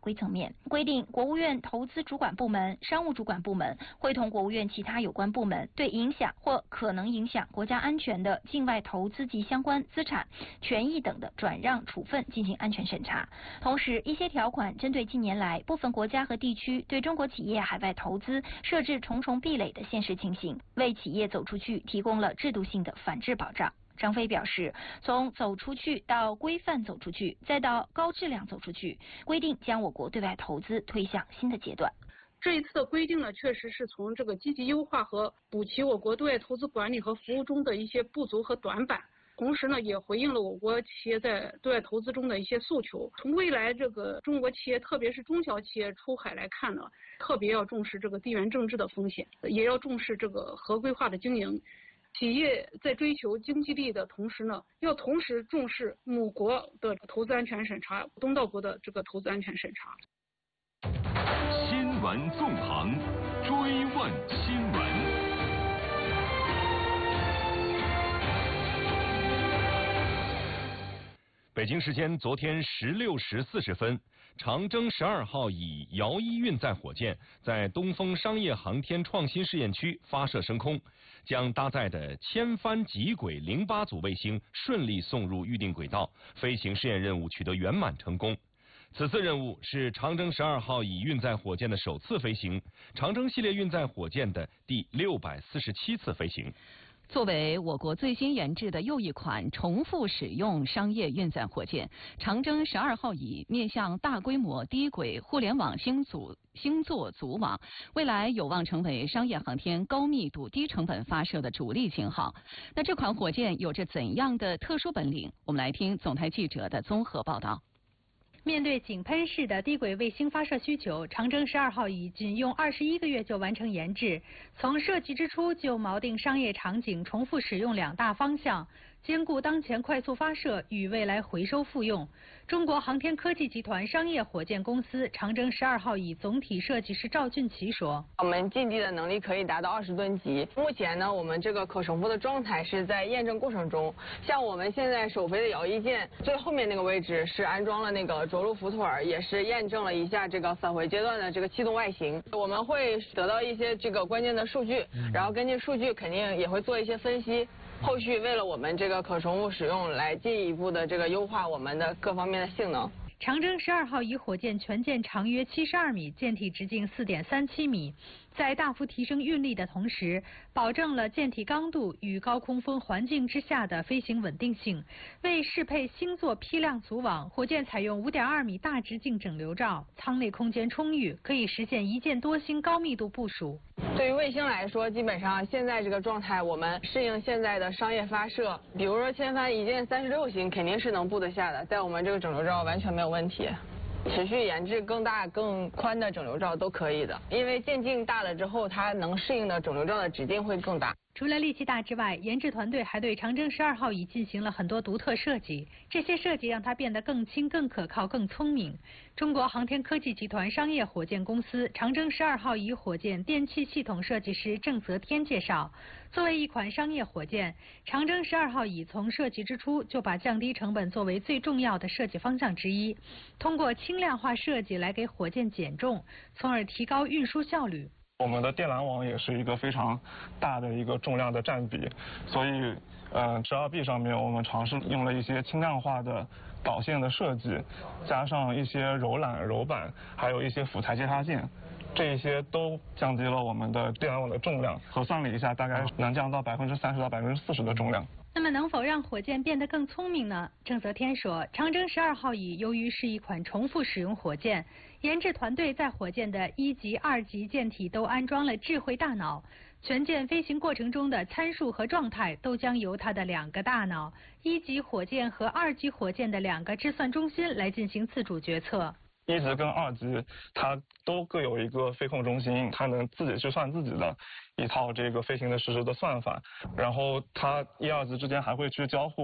规层面，规定国务院投资主管部门、商务主管部门会同国务院其他有关部门对影响或可能影响国家安全的境外投资及相关资产、权益等的转让处分进行安全审查。同时，一些条款针对近年来部分国家和地区对中国企业海外投资设置重重壁垒的现实情形，为企业走出去提供了制度性的反制保障。张飞表示，从走出去到规范走出去，再到高质量走出去，规定将我国对外投资推向新的阶段。 这一次的规定呢，确实是从这个积极优化和补齐我国对外投资管理和服务中的一些不足和短板，同时呢，也回应了我国企业在对外投资中的一些诉求。从未来这个中国企业，特别是中小企业出海来看呢，特别要重视这个地缘政治的风险，也要重视这个合规化的经营。企业在追求经济利益的同时呢，要同时重视母国的投资安全审查，东道国的这个投资安全审查。 新闻纵横，追问新闻。北京时间昨天16时40分，长征12号以遥一运载火箭在东风商业航天创新试验区发射升空，将搭载的千帆极轨08组卫星顺利送入预定轨道，飞行试验任务取得圆满成功。此次任务是长征12号乙运载火箭的首次飞行，长征系列运载火箭的第647次飞行。 作为我国最新研制的又一款重复使用商业运载火箭，长征12号乙面向大规模低轨互联网星座组网，未来有望成为商业航天高密度、低成本发射的主力型号。那这款火箭有着怎样的特殊本领？我们来听总台记者的综合报道。 面对井喷式的低轨卫星发射需求，长征12号乙仅用21个月就完成研制，从设计之初就锚定商业场景重复使用两大方向，兼顾当前快速发射与未来回收复用。中国航天科技集团商业火箭公司长征12号乙总体设计师赵俊奇说：“ 我们近地的能力可以达到20吨级。目前呢，我们这个可重复的状态是在验证过程中。像我们现在首飞的遥一舰最后面那个位置是安装了那个着陆浮腿，也是验证了一下这个返回阶段的这个气动外形。我们会得到一些这个关键的数据，然后根据数据肯定也会做一些分析。”后续为了我们这个可重复使用，来进一步的这个优化我们的各方面的性能。 长征12号乙火箭全舰长约72米，舰体直径4.37米，在大幅提升运力的同时，保证了舰体刚度与高空风环境之下的飞行稳定性。为适配星座批量组网，火箭采用5.2米大直径整流罩，舱内空间充裕，可以实现一箭多星高密度部署。 对于卫星来说，基本上现在这个状态，我们适应现在的商业发射，比如说千帆一箭36星，肯定是能布得下的，在我们这个整流罩完全没有问题。持续研制更大更宽的整流罩都可以的，因为舰径大了之后，它能适应的整流罩的直径会更大。 除了力气大之外，研制团队还对长征12号乙进行了很多独特设计，这些设计让它变得更轻、更可靠、更聪明。中国航天科技集团商业火箭公司长征12号乙火箭电气系统设计师郑泽天介绍，作为一款商业火箭，长征12号乙从设计之初就把降低成本作为最重要的设计方向之一，通过轻量化设计来给火箭减重，从而提高运输效率。 我们的电缆网也是一个非常大的一个重量的占比，所以12B 上面我们尝试用了一些轻量化的导线的设计，加上一些柔板，还有一些辅材接插件，这一些都降低了我们的电缆网的重量，核算了一下，大概能降到30%到40%的重量。 那么能否让火箭变得更聪明呢？郑泽天说，长征12号乙由于是一款重复使用火箭，研制团队在火箭的1级、2级舰体都安装了智慧大脑，全舰飞行过程中的参数和状态都将由它的2个大脑，1级火箭和2级火箭的2个计算中心来进行自主决策。 1级跟2级它都各有一个飞控中心，它能自己去算自己的一套这个飞行的实时的算法，然后它1、2级之间还会去交互。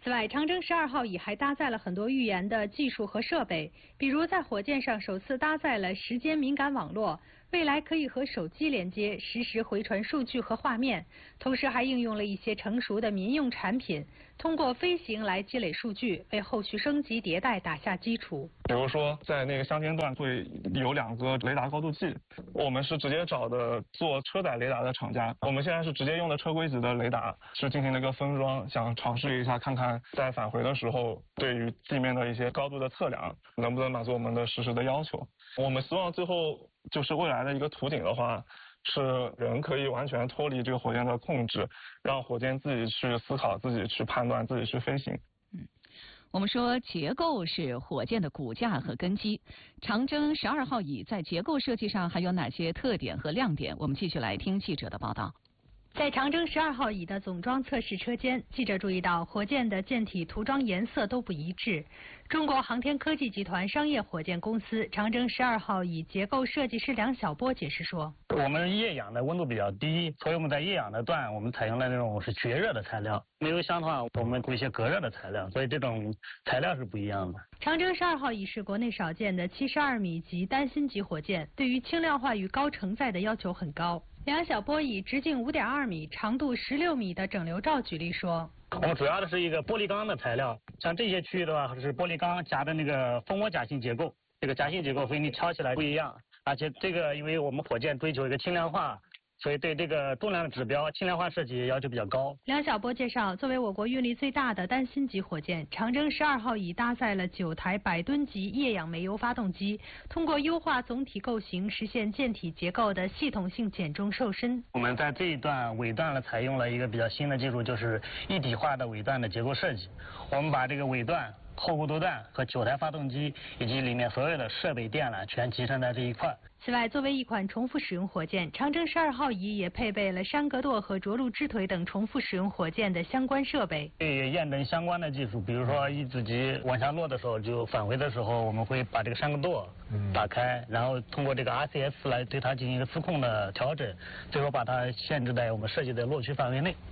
此外，长征12号乙还搭载了很多预研的技术和设备，比如在火箭上首次搭载了时间敏感网络，未来可以和手机连接，实时回传数据和画面。同时还应用了一些成熟的民用产品，通过飞行来积累数据，为后续升级迭代打下基础。 比如说，在那个乡间段会有2个雷达高度计，我们是直接找的做车载雷达的厂家，我们现在是直接用的车规级的雷达，是进行了一个分装，想尝试一下看看在返回的时候对于地面的一些高度的测量能不能满足我们的实时的要求。我们希望最后就是未来的一个图景的话，是人可以完全脱离这个火箭的控制，让火箭自己去思考、自己去判断、自己去飞行。 我们说结构是火箭的骨架和根基，长征12号乙在结构设计上还有哪些特点和亮点？我们继续来听记者的报道。 在长征12号乙的总装测试车间，记者注意到火箭的舰体涂装颜色都不一致。中国航天科技集团商业火箭公司长征12号乙结构设计师梁晓波解释说：“ 我们液氧的温度比较低，所以我们在液氧的段我们采用了那种是绝热的材料。煤油箱的话，我们用一些隔热的材料，所以这种材料是不一样的。” 长征12号乙是国内少见的72米级单芯级火箭，对于轻量化与高承载的要求很高。梁晓波以直径5.2米、长度16米的整流罩举例说：“ 我们主要的是一个玻璃钢的材料，像这些区域的话是玻璃钢夹的那个蜂窝夹心结构，这个夹心结构所以你敲起来不一样，而且这个因为我们火箭追求一个轻量化，所以对这个重量指标、轻量化设计要求比较高。” 梁晓波介绍，作为我国运力最大的单芯级火箭，长征12号乙搭载了9台100吨级液氧煤油发动机，通过优化总体构型，实现舰体结构的系统性减重瘦身。 我们在这一段尾段呢，采用了一个比较新的技术，就是一体化的尾段的结构设计。我们把这个尾段、后固动段和9台发动机以及里面所有的设备电缆全集成在这一块。 此外，作为一款重复使用火箭，长征12号乙也配备了山格舵和着陆支腿等重复使用火箭的相关设备。 对验证相关的技术，比如说一子级往下落的时候，就返回的时候，我们会把这个山格舵打开，然后通过这个 RCS 来对它进行一个磁控的调整，最后把它限制在我们设计的落区范围内。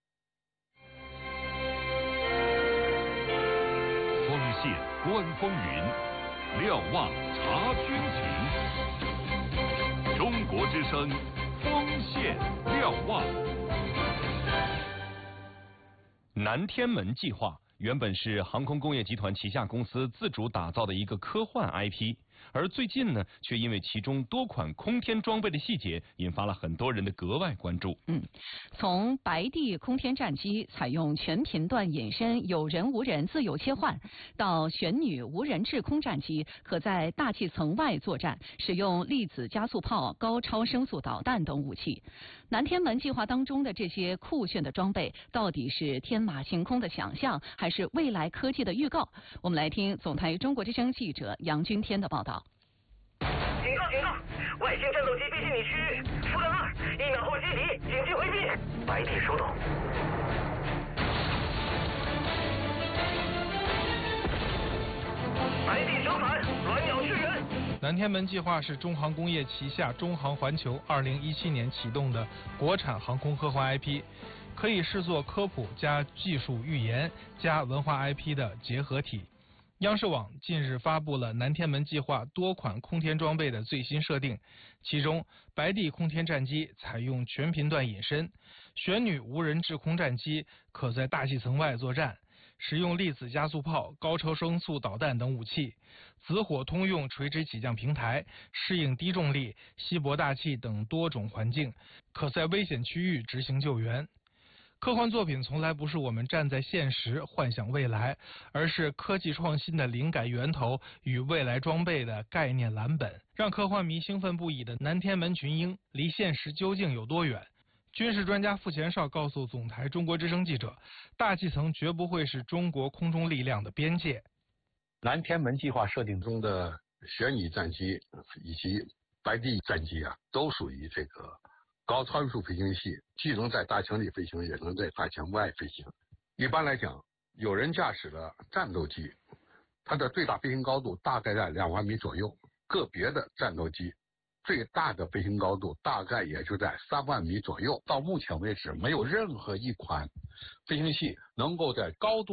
锋线观风云，瞭望察军情。中国之声，锋线瞭望。南天门计划原本是航空工业集团旗下公司自主打造的一个科幻 IP， 而最近呢，却因为其中多款空天装备的细节，引发了很多人的格外关注。 从白帝空天战机采用全频段隐身、有人无人自由切换，到玄女无人制空战机可在大气层外作战，使用粒子加速炮、高超声速导弹等武器。南天门计划当中的这些酷炫的装备，到底是天马行空的想象，还是未来科技的预告？我们来听总台中国之声记者杨军天的报道。 警告！警告！外星战斗机逼近你区域，福冈2，1秒后击敌，紧急回避。白帝收到。白帝折返，鸾鸟驰援。 南天门计划是中航工业旗下中航环球2017年启动的国产航空科幻 IP， 可以视作科普加技术预言加文化 IP 的结合体。央视网近日发布了南天门计划多款空天装备的最新设定，其中白帝空天战机采用全频段隐身，玄女无人制空战机可在大气层外作战，使用粒子加速炮、高超声速导弹等武器，紫火通用垂直起降平台，适应低重力、稀薄大气等多种环境，可在危险区域执行救援。科幻作品从来不是我们站在现实幻想未来，而是科技创新的灵感源头与未来装备的概念蓝本。让科幻迷兴奋不已的南天门群英，离现实究竟有多远？军事专家傅前绍告诉总台中国之声记者，大气层绝不会是中国空中力量的边界。 南天门计划设定中的玄女战机以及白帝战机啊，都属于这个高超音速飞行器，既能在大气层里飞行，也能在大气层外飞行。一般来讲，有人驾驶的战斗机，它的最大飞行高度大概在2万米左右，个别的战斗机最大的飞行高度大概也就在3万米左右。到目前为止，没有任何一款飞行器能够在高度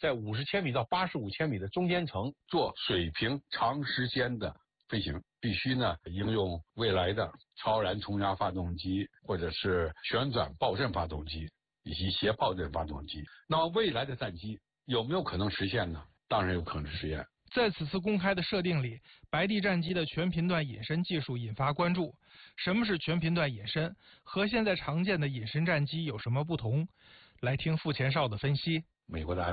在50千米到85千米的中间层做水平长时间的飞行，必须呢应用未来的超燃冲压发动机，或者是旋转爆震发动机以及斜爆震发动机。那么未来的战机有没有可能实现呢？当然有可能实现。 在此次公开的设定里，白帝战机的全频段隐身技术引发关注。什么是全频段隐身？和现在常见的隐身战机有什么不同？来听傅前哨的分析。 美国的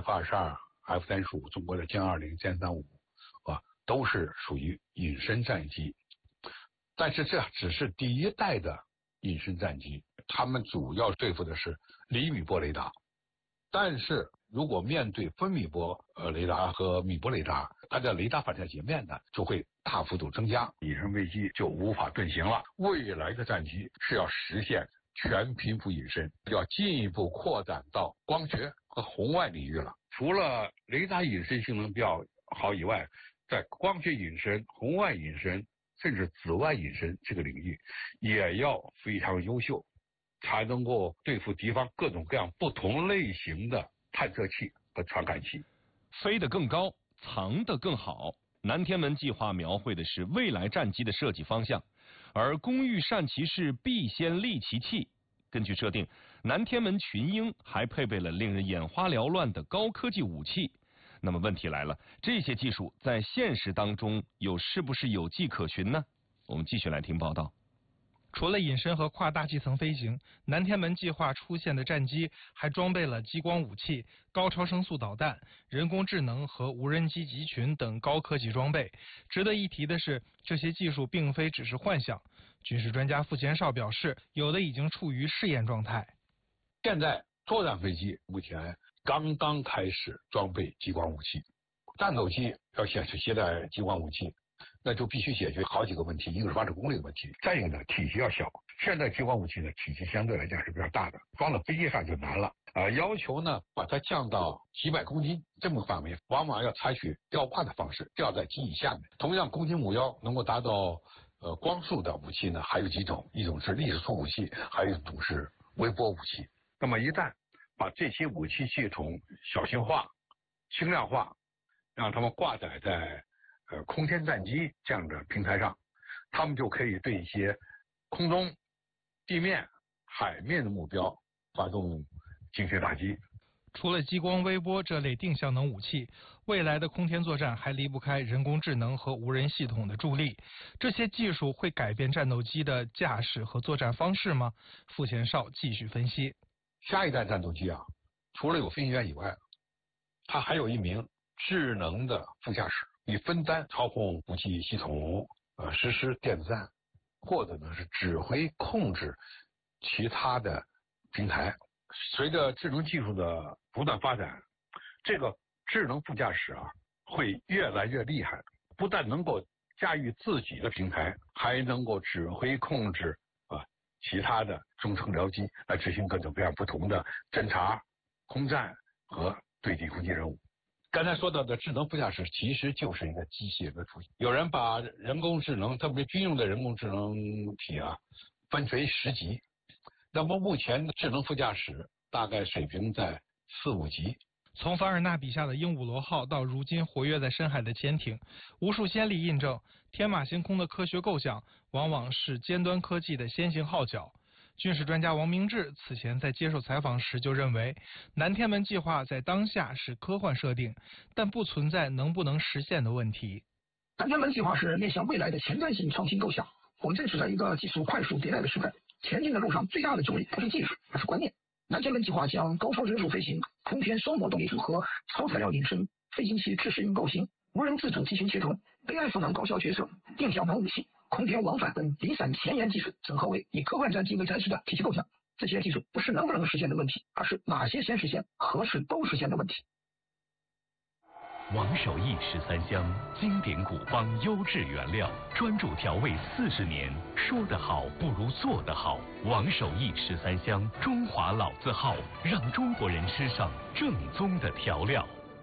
F-22、F-35，中国的歼20、歼35都是属于隐身战机。但是这只是第一代的隐身战机，他们主要对付的是厘米波雷达。但是如果面对分米波雷达和米波雷达，它的雷达反射截面呢就会大幅度增加，隐身飞机就无法遁形了。未来的战机是要实现全频幅隐身，要进一步扩展到光学和红外领域了。除了雷达隐身性能比较好以外，在光学隐身、红外隐身甚至紫外隐身这个领域也要非常优秀，才能够对付敌方各种各样不同类型的探测器和传感器。 飞得更高，藏得更好。南天门计划描绘的是未来战机的设计方向，而工欲善其事，必先利其器。根据设定，南天门群英还配备了令人眼花缭乱的高科技武器。那么问题来了，这些技术在现实当中是不是有迹可循呢？我们继续来听报道。 除了隐身和跨大气层飞行，南天门计划出现的战机还装备了激光武器、高超声速导弹、人工智能和无人机集群等高科技装备。值得一提的是，这些技术并非只是幻想。军事专家傅前哨表示，有的已经处于试验状态。 现在作战飞机目前刚刚开始装备激光武器，战斗机要携带激光武器，那就必须解决好几个问题，一个是发射功率的问题，再一个呢体积要小。现在激光武器呢体积相对来讲是比较大的，装到飞机上就难了。要求呢把它降到几百公斤这么范围，往往要采取吊挂的方式，吊在机翼下面。同样，攻击目标能够达到光速的武器呢还有几种，一种是粒子束武器，还有一种是微波武器。那么一旦把这些武器系统小型化、轻量化，让它们挂载在空天战机这样的平台上，他们就可以对一些空中、地面、海面的目标发动精确打击。 除了激光、微波这类定向能武器，未来的空天作战还离不开人工智能和无人系统的助力。这些技术会改变战斗机的驾驶和作战方式吗？傅前哨继续分析。 下一代战斗机除了有飞行员以外，它还有一名智能的副驾驶，以分担操控武器系统，实施电子战，或者呢是指挥控制其他的平台。随着智能技术的不断发展，这个智能副驾驶会越来越厉害，不但能够驾驭自己的平台，还能够指挥控制其他的中程僚机来执行各种各样不同的侦察、空战和对地攻击任务。刚才说到的智能副驾驶其实就是一个机械的雏形。有人把人工智能，特别军用的人工智能体分为10级。那么目前的智能副驾驶大概水平在4、5级。 从凡尔纳笔下的鹦鹉螺号到如今活跃在深海的潜艇，无数先例印证，天马行空的科学构想往往是尖端科技的先行号角。军事专家王明志此前在接受采访时就认为，南天门计划在当下是科幻设定，但不存在能不能实现的问题。 南天门计划是面向未来的前瞻性创新构想。我们正处在一个技术快速迭代的时代，前进的路上最大的阻力不是技术，而是观念。南天门计划将高超声速飞行、空天双模动力组合、超材料隐身、飞行器制式运构型、无人自主机型协同、AI赋能高效决策、定向能武器、空天往返等离散前沿技术整合为以科幻战机为战时的体系构想。这些技术不是能不能实现的问题，而是哪些先实现、何时都实现的问题。 王守义13香，经典古方，优质原料，专注调味40年。说得好不如做得好。王守义13香，中华老字号，让中国人吃上正宗的调料。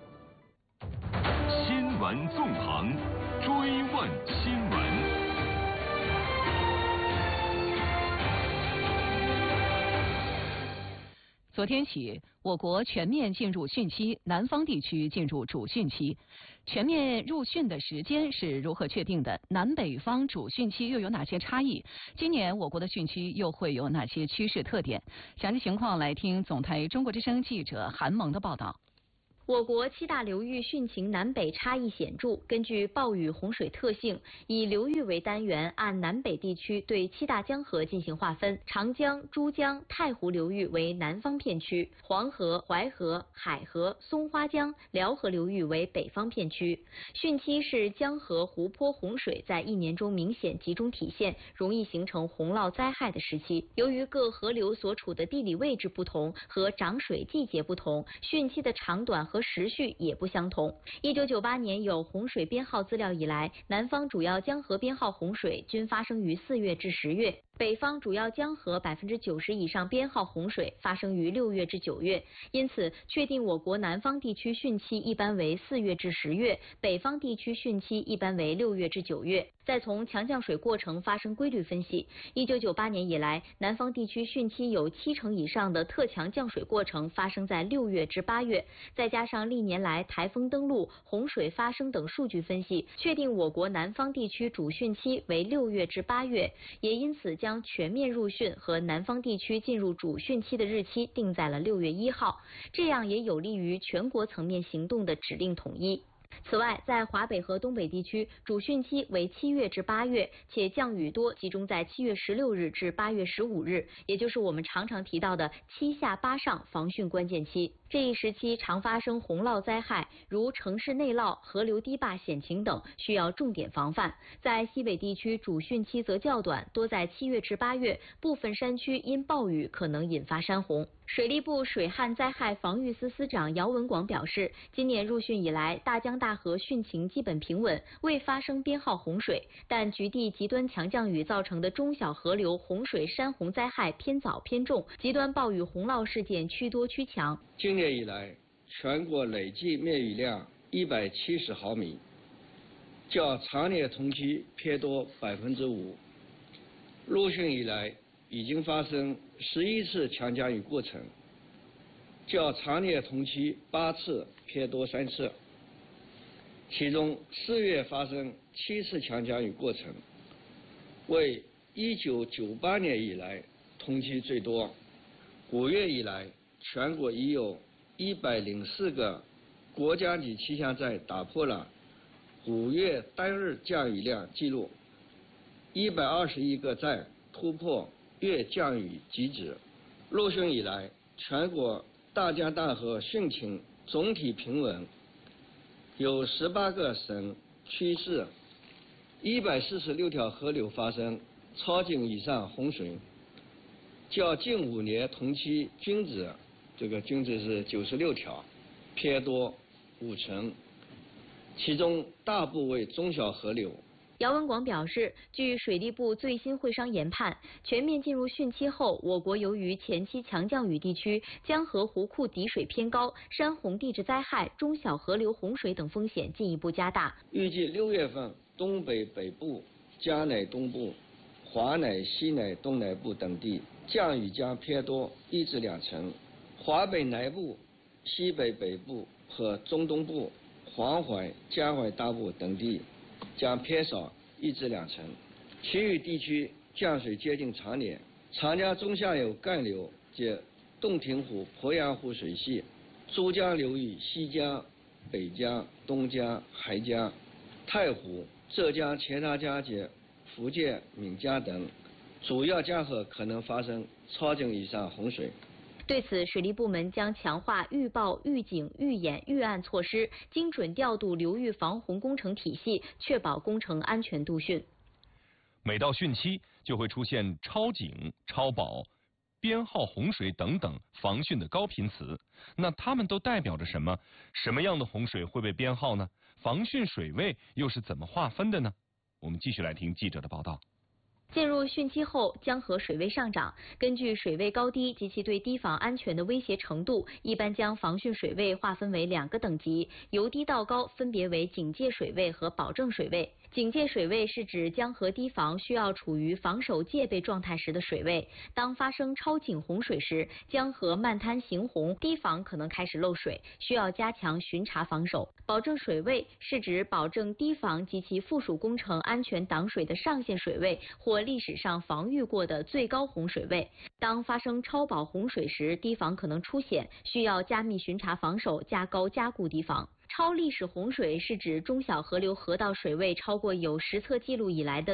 新闻纵横，追问新闻。 昨天起，我国全面进入汛期，南方地区进入主汛期。全面入汛的时间是如何确定的？南北方主汛期又有哪些差异？今年我国的汛期又会有哪些趋势特点？详细情况来听总台中国之声记者韩萌的报道。 我国7大流域汛情南北差异显著，根据暴雨洪水特性，以流域为单元，按南北地区对7大江河进行划分。长江、珠江、太湖流域为南方片区，黄河、淮河、海河、松花江、辽河流域为北方片区。汛期是江河、湖泊洪水在一年中明显集中体现，容易形成洪涝灾害的时期。由于各河流所处的地理位置不同和涨水季节不同，汛期的长短和时序也不相同。1998年有洪水编号资料以来，南方主要江河编号洪水均发生于4月至10月。北方主要江河90%以上编号洪水发生于6月至9月，因此确定我国南方地区汛期一般为4月至10月，北方地区汛期一般为6月至9月。再从强降水过程发生规律分析，1998年以来，南方地区汛期有70%以上的特强降水过程发生在6月至8月，再加上历年来台风登陆、洪水发生等数据分析，确定我国南方地区主汛期为6月至8月，也因此将全面入汛和南方地区进入主汛期的日期定在了6月1号，这样也有利于全国层面行动的指令统一。此外，在华北和东北地区，主汛期为7月至8月，且降雨多集中在7月16日至8月15日，也就是我们常常提到的7下8上防汛关键期。这一时期常发生洪涝灾害，如城市内涝、河流堤坝险情等，需要重点防范。在西北地区，主汛期则较短，多在7月至8月，部分山区因暴雨可能引发山洪。水利部水旱灾害防御司司长姚文广表示，今年入汛以来，大江大河汛情基本平稳，未发生编号洪水，但局地极端强降雨造成的中小河流洪水山洪灾害偏早偏重，极端暴雨洪涝事件趋多趋强。 今年以来，全国累计灭雨量170毫米，较常年同期偏多5%。入汛以来，已经发生11次强降雨过程，较常年同期8次偏多3次。其中4月发生7次强降雨过程，为1998年以来同期最多。5月以来，全国已有104个国家级气象站打破了5月单日降雨量记录，121个站突破月降雨极值。入汛以来，全国大江大河汛情总体平稳，有18个省区市146条河流发生超警以上洪水，较近5年同期均值，这个均值是96条，偏多50%，其中大部为中小河流。 姚文广表示，据水利部最新会商研判，全面进入汛期后，我国由于前期强降雨地区江河湖库底水偏高，山洪地质灾害、中小河流洪水等风险进一步加大。 预计6月份，东北北部、江南东部、华南西南东南部等地降雨将偏多1至2成，华北南部、西北北部和中东部、黄淮、江淮大部等地将偏少1至2成，其余地区降水接近常年。长江中下游干流及洞庭湖、鄱阳湖水系、珠江流域西江、北江、东江、海江、太湖、浙江钱塘江及福建闽江等主要江河可能发生超警以上洪水。 对此，水利部门将强化预报、预警、预演、预案措施，精准调度流域防洪工程体系，确保工程安全度汛。 每到汛期，就会出现超警、超保、编号洪水等等防汛的高频词。那它们都代表着什么？什么样的洪水会被编号呢？防汛水位又是怎么划分的呢？我们继续来听记者的报道。 进入汛期后，江河水位上涨，根据水位高低及其对堤防安全的威胁程度，一般将防汛水位划分为2个等级，由低到高分别为警戒水位和保证水位。 警戒水位是指江河堤防需要处于防守戒备状态时的水位。当发生超警洪水时，江河漫滩行洪，堤防可能开始漏水，需要加强巡查防守。保证水位是指保证堤防及其附属工程安全挡水的上限水位或历史上防御过的最高洪水位。当发生超保洪水时，堤防可能出险，需要加密巡查防守，加高加固堤防。超历史洪水是指中小河流河道水位超过有实测记录以来的